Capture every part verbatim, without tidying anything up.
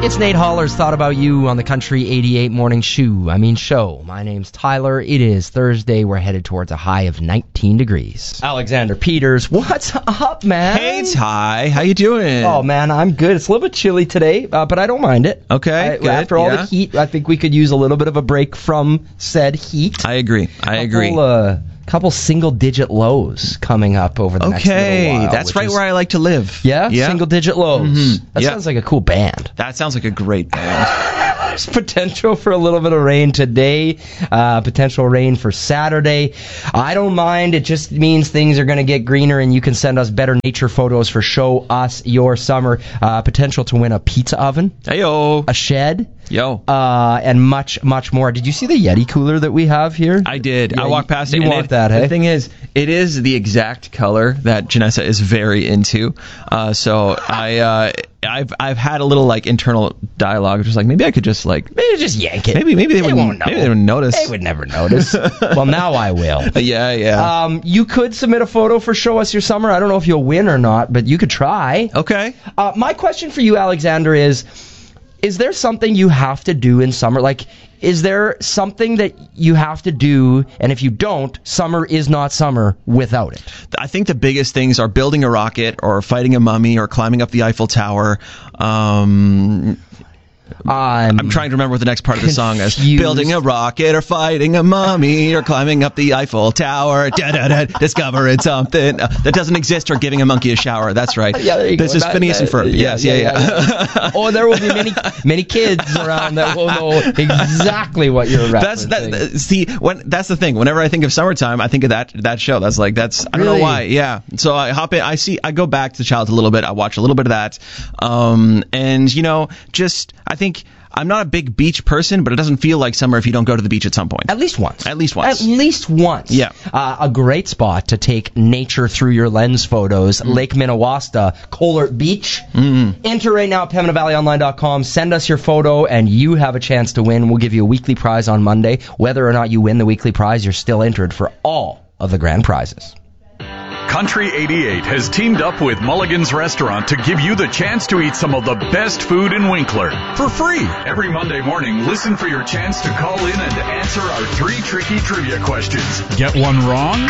It's Nate Holler's Thought About You on the Country eighty-eight Morning Show. I mean show. My name's Tyler. It is Thursday. We're headed towards a high of nineteen degrees. Alexander Peters, what's up, man? Hey, Ty. How you doing? Oh, man, I'm good. It's a little bit chilly today, uh, but I don't mind it. Okay, I, good. After all yeah. the heat, I think we could use a little bit of a break from said heat. I agree. I couple, agree. Uh, couple single-digit lows coming up over the next little Okay, while. that's right is, where I like to live. Yeah? yeah. Single-digit lows. Mm-hmm. That yeah. sounds like a cool band. That sounds like a great band. There's potential for a little bit of rain today, uh, potential rain for Saturday. I don't mind. It just means things are going to get greener, and you can send us better nature photos for Show Us Your Summer. Uh, potential to win a pizza oven, Hey-yo. a shed, Yo. uh, and much, much more. Did you see the Yeti cooler that we have here? I did. Yeah, I walked past you, it. You and want it, that, hey? The thing is, it is the exact color that Janessa is very into. Uh, so I, uh, I've I've had a little like internal dialogue, just like maybe I could just like maybe just yank it. maybe maybe they, They wouldn't won't know. maybe they wouldn't notice. They would never notice. Well, now I will. Yeah, yeah. Um, you could submit a photo for Show Us Your Summer. I don't know if you'll win or not, but you could try. Okay. Uh, my question for you, Alexander, is: is there something you have to do in summer? Like, is there something that you have to do, and if you don't, summer is not summer without it? I think the biggest things are building a rocket or fighting a mummy or climbing up the Eiffel Tower. Um, I'm, I'm trying to remember what the next part of the song is. confused. Building a rocket or fighting a mummy or climbing up the Eiffel Tower. Da-da-da, discovering something uh, that doesn't exist or giving a monkey a shower. That's right. Yeah, there you this go. is That- Phineas and that- Ferb. yeah, Yes, yeah, yeah. yeah, yeah. Oh, there will be many, many kids around that will know exactly what you're referencing. That's that. See, when that's the thing. Whenever I think of summertime, I think of that that show. That's like that's I don't Really? know why. Yeah. So I hop in. I see. I go back to childhood a little bit. I watch a little bit of that. Um, and you know, just I think. I'm not a big beach person, but it doesn't feel like summer if you don't go to the beach at some point. At least once. At least once. At least once. Yeah. Uh, a great spot to take nature through your lens photos. Mm. Lake Minnewasta, Colart Beach. Mm. Enter right now at Pembina Valley Online dot com. Send us your photo, and you have a chance to win. We'll give you a weekly prize on Monday. Whether or not you win the weekly prize, you're still entered for all of the grand prizes. Country eighty-eight has teamed up with Mulligan's Restaurant to give you the chance to eat some of the best food in Winkler for free. Every Monday morning, listen for your chance to call in and answer our three tricky trivia questions. Get one wrong?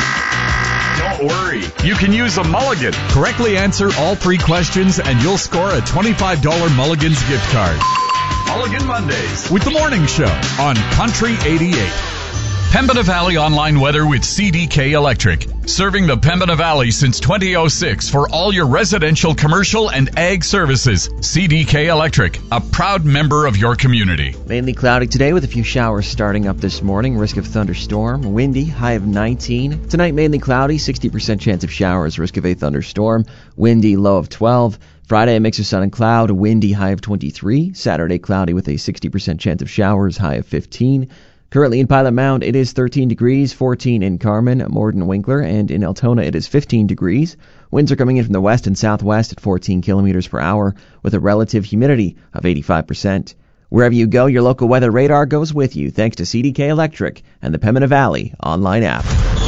Don't worry. You can use a Mulligan. Correctly answer all three questions and you'll score a twenty-five dollars Mulligan's gift card. Mulligan Mondays with the Morning Show on Country eighty-eight. Pembina Valley Online Weather with C D K Electric. Serving the Pembina Valley since two thousand six for all your residential, commercial, and ag services. C D K Electric, a proud member of your community. Mainly cloudy today with a few showers starting up this morning. Risk of thunderstorm. Windy, high of nineteen. Tonight mainly cloudy, sixty percent chance of showers. Risk of a thunderstorm. Windy, low of twelve. Friday, a mix of sun and cloud. Windy, high of twenty-three. Saturday, cloudy with a sixty percent chance of showers. High of fifteen. Currently in Pilot Mound, it is thirteen degrees, fourteen in Carmen, Morden, Winkler, and in Altona it is fifteen degrees. Winds are coming in from the west and southwest at fourteen kilometers per hour with a relative humidity of eighty-five percent. Wherever you go, your local weather radar goes with you thanks to C D K Electric and the Pembina Valley online app.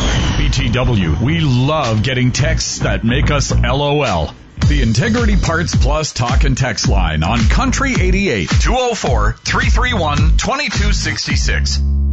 B T W, we love getting texts that make us LOL. The Integrity Parts Plus talk and text line on Country eighty-eight, two oh four, three three one, two two six six.